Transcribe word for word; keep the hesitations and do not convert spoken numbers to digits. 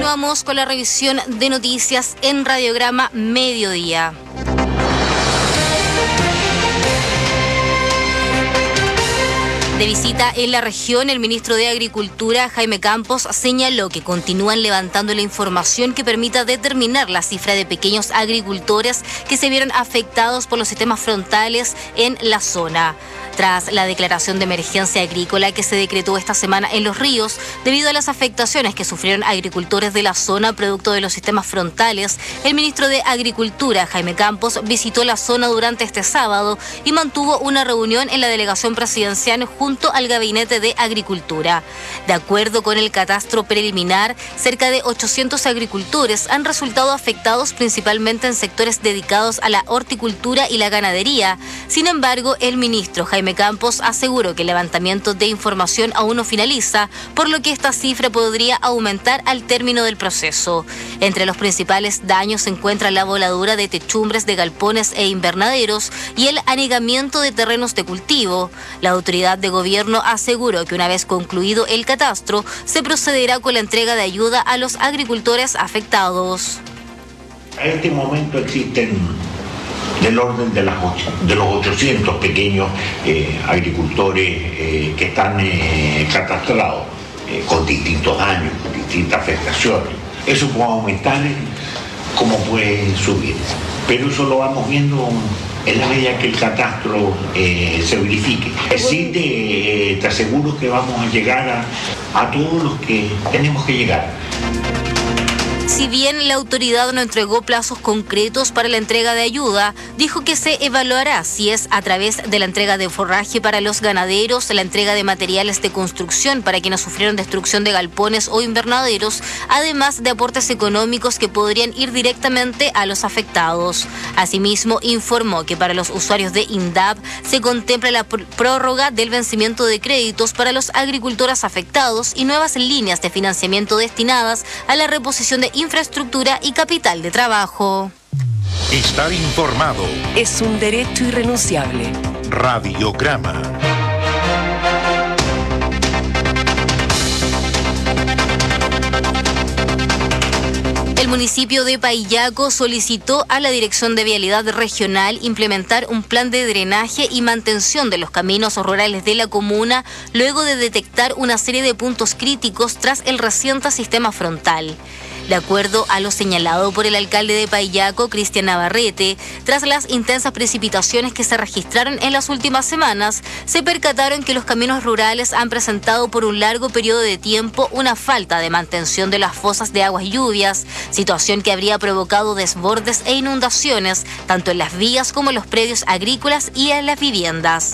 Continuamos con la revisión de noticias en Radiograma Mediodía. De visita en la región, el ministro de Agricultura, Jaime Campos, señaló que continúan levantando la información que permita determinar la cifra de pequeños agricultores que se vieron afectados por los sistemas frontales en la zona. Tras la declaración de emergencia agrícola que se decretó esta semana en Los Ríos, debido a las afectaciones que sufrieron agricultores de la zona producto de los sistemas frontales, el ministro de Agricultura, Jaime Campos, visitó la zona durante este sábado y mantuvo una reunión en la delegación presidencial junto al Gabinete de Agricultura. De acuerdo con el catastro preliminar, cerca de ochocientos agricultores han resultado afectados principalmente en sectores dedicados a la horticultura y la ganadería. Sin embargo, el ministro Jaime Campos aseguró que el levantamiento de información aún no finaliza, por lo que esta cifra podría aumentar al término del proceso. Entre los principales daños se encuentra la voladura de techumbres de galpones e invernaderos y el anegamiento de terrenos de cultivo. La autoridad de gobierno aseguró que una vez concluido el catastro, se procederá con la entrega de ayuda a los agricultores afectados. A este momento existen del orden de, las ocho, de los ochocientos pequeños eh, agricultores eh, que están eh, catastrados eh, con distintos daños, con distintas afectaciones. Eso puede aumentar como puede subir, pero eso lo vamos viendo en la medida que el catastro eh, se verifique. Sí te, eh, te aseguro que vamos a llegar a, a todos los que tenemos que llegar. Si bien la autoridad no entregó plazos concretos para la entrega de ayuda, dijo que se evaluará si es a través de la entrega de forraje para los ganaderos, la entrega de materiales de construcción para quienes sufrieron destrucción de galpones o invernaderos, además de aportes económicos que podrían ir directamente a los afectados. Asimismo, informó que para los usuarios de INDAP se contempla la pr- prórroga del vencimiento de créditos para los agricultores afectados y nuevas líneas de financiamiento destinadas a la reposición de infraestructura y capital de trabajo. Estar informado es un derecho irrenunciable. Radiograma. El municipio de Paillaco solicitó a la Dirección de Vialidad Regional implementar un plan de drenaje y mantención de los caminos rurales de la comuna luego de detectar una serie de puntos críticos tras el reciente sistema frontal. De acuerdo a lo señalado por el alcalde de Paillaco, Cristian Navarrete, tras las intensas precipitaciones que se registraron en las últimas semanas, se percataron que los caminos rurales han presentado por un largo periodo de tiempo una falta de mantención de las fosas de aguas lluvias, situación que habría provocado desbordes e inundaciones, tanto en las vías como en los predios agrícolas y en las viviendas.